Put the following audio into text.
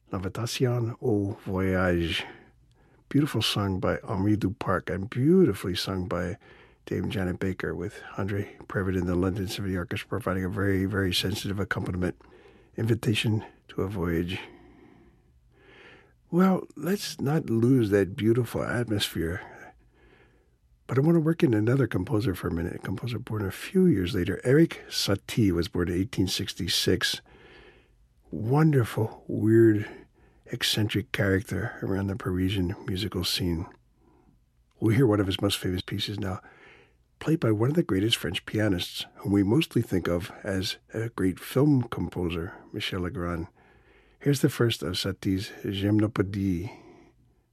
L'invitation au voyage. Beautiful sung by Henri Duparc and beautifully sung by Dame Janet Baker, with Andre Previn in the London Symphony Orchestra providing a very, very sensitive accompaniment. Invitation to a Voyage. Well, let's not lose that beautiful atmosphere. But I want to work in another composer for a minute, a composer born a few years later. Erik Satie was born in 1866. Wonderful, weird, eccentric character around the Parisian musical scene. We'll hear one of his most famous pieces now, played by one of the greatest French pianists, whom we mostly think of as a great film composer, Michel Legrand. Here's the first of Satie's Gymnopédie.